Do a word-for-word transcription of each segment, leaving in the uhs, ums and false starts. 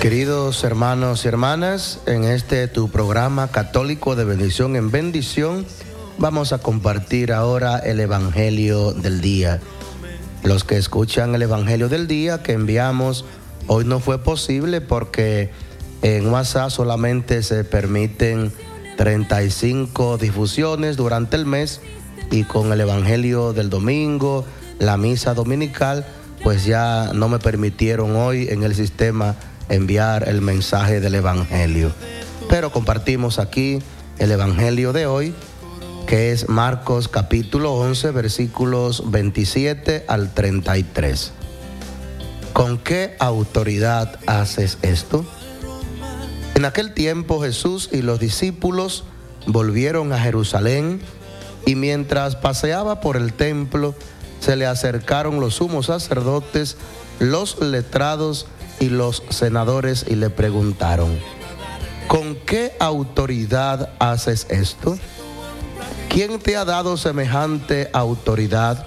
Queridos hermanos y hermanas, en este tu programa católico de bendición en bendición, vamos a compartir ahora el Evangelio del día. Los que escuchan el Evangelio del día que enviamos, hoy no fue posible porque en WhatsApp solamente se permiten treinta y cinco difusiones durante el mes, y con el Evangelio del domingo, la misa dominical, pues ya no me permitieron hoy en el sistema enviar el mensaje del Evangelio. Pero compartimos aquí el Evangelio de hoy, que es Marcos capítulo once, versículos veintisiete al treinta y tres. ¿Con qué autoridad haces esto? En aquel tiempo Jesús y los discípulos volvieron a Jerusalén, y mientras paseaba por el templo, se le acercaron los sumos sacerdotes, los letrados y los senadores, y le preguntaron: ¿con qué autoridad haces esto? ¿Quién te ha dado semejante autoridad?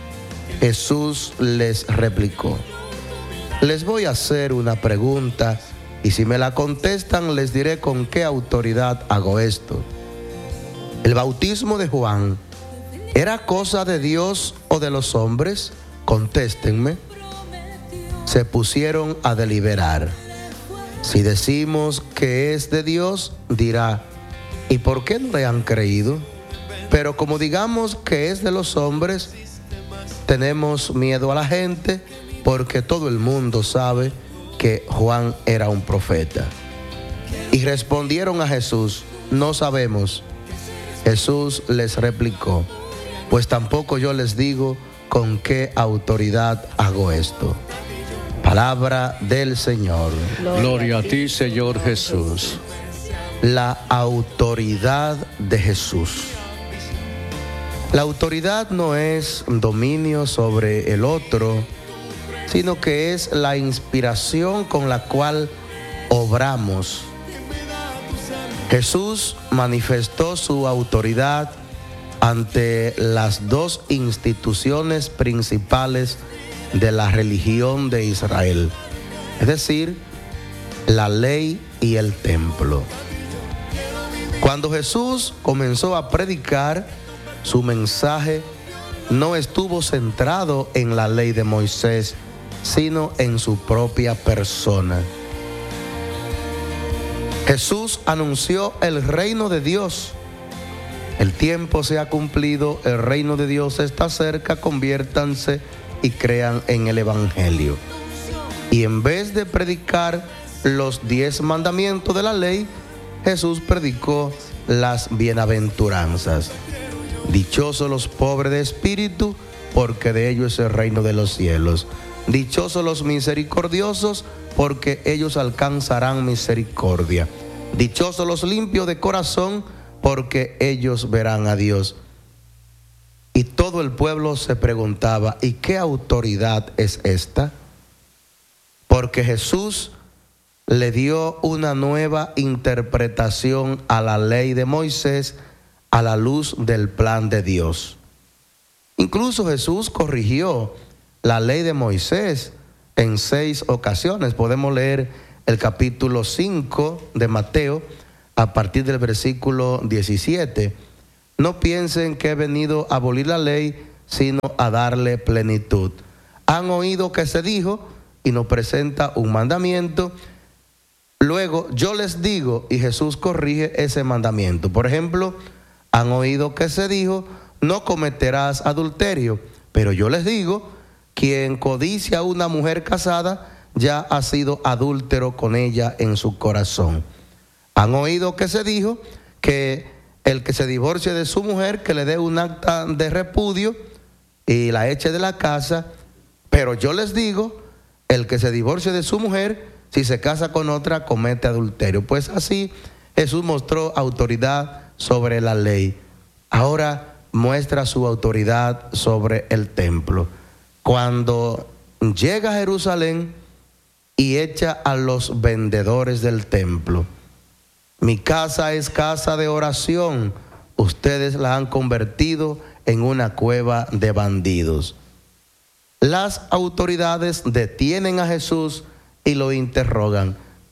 Jesús les replicó: les voy a hacer una pregunta, y si me la contestan, les diré con qué autoridad hago esto. ¿El bautismo de Juan era cosa de Dios o de los hombres? Contéstenme. Se pusieron a deliberar. Si decimos que es de Dios, dirá: ¿y por qué no le han creído? Pero como digamos que es de los hombres, tenemos miedo a la gente, porque todo el mundo sabe que Juan era un profeta. Y respondieron a Jesús: no sabemos. Jesús les replicó: pues tampoco yo les digo con qué autoridad hago esto. Palabra del Señor. Gloria a ti, Señor Jesús. La autoridad de Jesús. La autoridad no es dominio sobre el otro, sino que es la inspiración con la cual obramos. Jesús manifestó su autoridad ante las dos instituciones principales de la religión de Israel, es decir, la ley y el templo. Cuando Jesús comenzó a predicar, su mensaje no estuvo centrado en la ley de Moisés, sino en su propia persona. Jesús anunció el reino de Dios. El tiempo se ha cumplido, el reino de Dios está cerca, conviértanse y crean en el Evangelio. Y en vez de predicar los diez mandamientos de la ley, Jesús predicó las bienaventuranzas. Dichosos los pobres de espíritu, porque de ellos es el reino de los cielos. Dichosos los misericordiosos, porque ellos alcanzarán misericordia. Dichosos los limpios de corazón, porque ellos verán a Dios. Y todo el pueblo se preguntaba: ¿y qué autoridad es esta? Porque Jesús le dio una nueva interpretación a la ley de Moisés a la luz del plan de Dios. Incluso Jesús corrigió la ley de Moisés en seis ocasiones. Podemos leer el capítulo cinco de Mateo a partir del versículo diecisiete. No piensen que he venido a abolir la ley, sino a darle plenitud. Han oído que se dijo, y nos presenta un mandamiento. Luego yo les digo, y Jesús corrige ese mandamiento. Por ejemplo, han oído que se dijo: no cometerás adulterio. Pero yo les digo, quien codicia a una mujer casada ya ha sido adúltero con ella en su corazón. Han oído que se dijo que el que se divorcie de su mujer, que le dé un acta de repudio y la eche de la casa. Pero yo les digo, el que se divorcie de su mujer, si se casa con otra, comete adulterio. Pues así Jesús mostró autoridad sobre la ley. Ahora muestra su autoridad sobre el templo. Cuando llega a Jerusalén y echa a los vendedores del templo: mi casa es casa de oración, ustedes la han convertido en una cueva de bandidos. Las autoridades detienen a Jesús y lo interrogan: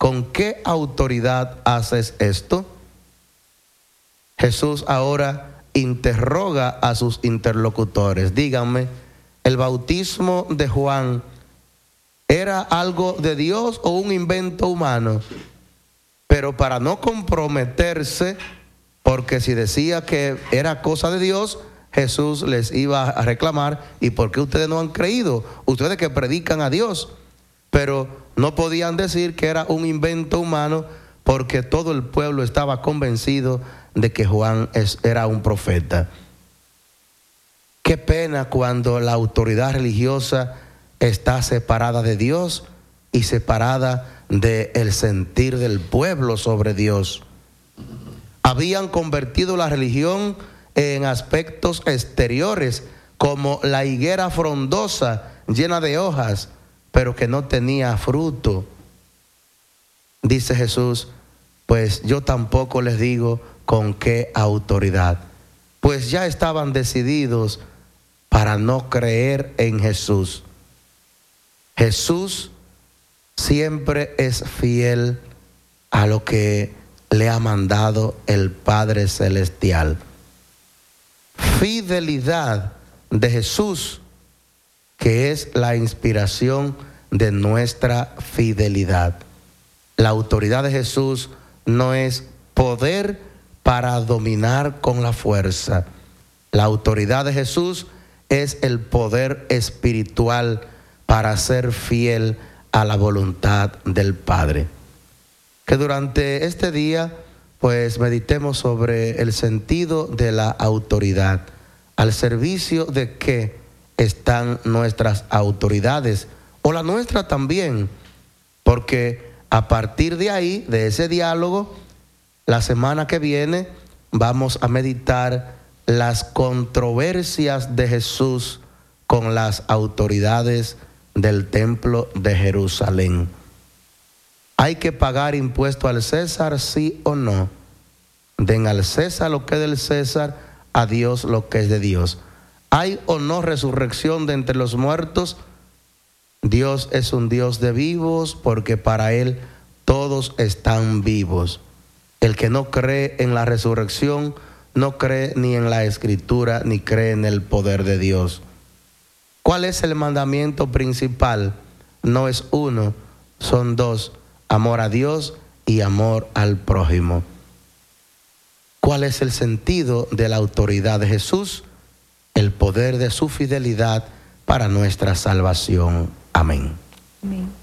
¿con qué autoridad haces esto? Jesús ahora interroga a sus interlocutores. Díganme, ¿el bautismo de Juan era algo de Dios o un invento humano? Pero para no comprometerse, porque si decía que era cosa de Dios, Jesús les iba a reclamar: ¿y por qué ustedes no han creído? Ustedes que predican a Dios. Pero no podían decir que era un invento humano, porque todo el pueblo estaba convencido de que Juan es, era un profeta. Qué pena cuando la autoridad religiosa está separada de Dios y separada del sentir del pueblo sobre Dios. Habían convertido la religión en aspectos exteriores, como la higuera frondosa llena de hojas, pero que no tenía fruto. Dice Jesús: pues yo tampoco les digo con qué autoridad. Pues ya estaban decididos para no creer en Jesús. Jesús siempre es fiel a lo que le ha mandado el Padre Celestial. Fidelidad de Jesús, que es la inspiración de nuestra fidelidad. La autoridad de Jesús no es poder para dominar con la fuerza. La autoridad de Jesús es el poder espiritual para ser fiel a la voluntad del Padre. Que durante este día pues meditemos sobre el sentido de la autoridad. ¿Al servicio de qué están nuestras autoridades? O la nuestra también, porque a partir de ahí, de ese diálogo, la semana que viene vamos a meditar las controversias de Jesús con las autoridades del templo de Jerusalén. ¿Hay que pagar impuesto al César, sí o no? Den al César lo que es del César, a Dios lo que es de Dios. ¿Hay o no resurrección de entre los muertos? Dios es un Dios de vivos, porque para Él todos están vivos. El que no cree en la resurrección no cree ni en la Escritura, ni cree en el poder de Dios. ¿Cuál es el mandamiento principal? No es uno, son dos: amor a Dios y amor al prójimo. ¿Cuál es el sentido de la autoridad de Jesús? El poder de su fidelidad para nuestra salvación. Amén. Amén.